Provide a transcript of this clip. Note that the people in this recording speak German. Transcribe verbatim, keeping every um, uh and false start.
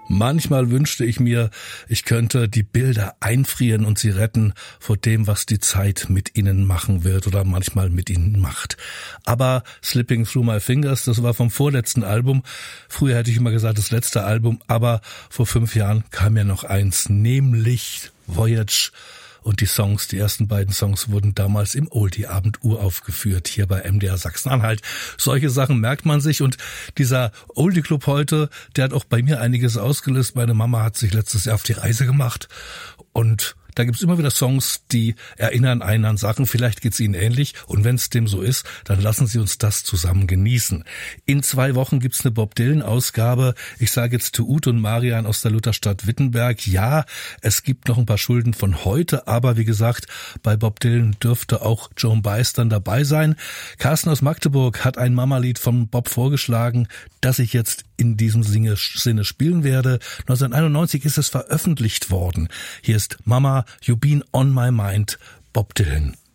Manchmal wünschte ich mir, ich könnte die Bilder einfrieren und sie retten vor dem, was die Zeit mit ihnen machen wird oder manchmal mit ihnen macht. Aber Slipping Through My Fingers, das war vom vorletzten Album. Früher hätte ich immer gesagt, das letzte Album, aber vor fünf Jahren kam ja noch eins, nämlich Voyage. Und die Songs, die ersten beiden Songs wurden damals im Oldie-Abend uraufgeführt, hier bei M D R Sachsen-Anhalt. Solche Sachen merkt man sich und dieser Oldie-Club heute, der hat auch bei mir einiges ausgelöst. Meine Mama hat sich letztes Jahr auf die Reise gemacht und da gibt's immer wieder Songs, die erinnern einen an Sachen. Vielleicht geht's Ihnen ähnlich. Und wenn es dem so ist, dann lassen Sie uns das zusammen genießen. In zwei Wochen gibt's eine Bob Dylan-Ausgabe. Ich sage jetzt zu Ute und Marian aus der Lutherstadt Wittenberg. Ja, es gibt noch ein paar Schulden von heute. Aber wie gesagt, bei Bob Dylan dürfte auch Joan Baez dann dabei sein. Carsten aus Magdeburg hat ein Mama-Lied von Bob vorgeschlagen, das ich jetzt in diesem Sinne spielen werde. neunzehnhunderteinundneunzig ist es veröffentlicht worden. Hier ist Mama, You Been on My Mind, Bob Dylan.